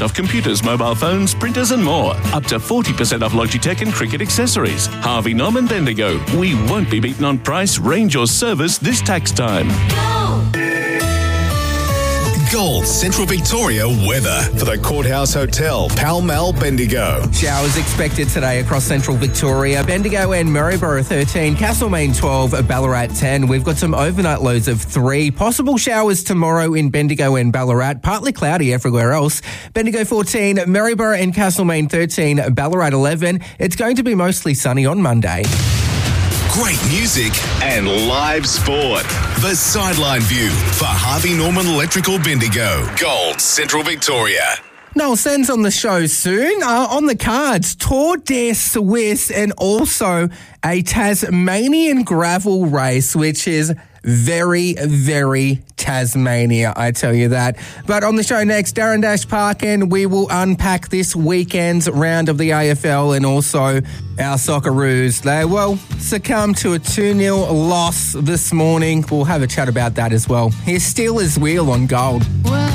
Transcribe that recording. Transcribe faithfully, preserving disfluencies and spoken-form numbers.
of computers, mobile phones, printers and more. Up to forty percent off Logitech and cricket accessories. Harvey Norman Bendigo. We won't be beaten on price, range or service this tax time. Gold Central Victoria weather for the Courthouse Hotel, Pall Mall, Bendigo. Showers expected today across Central Victoria. Bendigo and Maryborough thirteen, Castlemaine twelve, Ballarat ten. We've got some overnight lows of three. Possible showers tomorrow in Bendigo and Ballarat. Partly cloudy everywhere else. Bendigo fourteen, Maryborough and Castlemaine thirteen, Ballarat eleven. It's going to be mostly sunny on Monday. Great music and live sport. The Sideline View for Harvey Norman Electrical Bendigo. Gold Central Victoria. Noel Sen's on the show soon. Uh, on the cards, Tour de Suisse and also a Tasmanian gravel race, which is very, very Tasmania, I tell you that. But on the show next, Darren Dash Park, and we will unpack this weekend's round of the A F L and also our Socceroos. They, well, succumbed to a two nil loss this morning. We'll have a chat about that as well. Here's Steelers Wheel on Gold.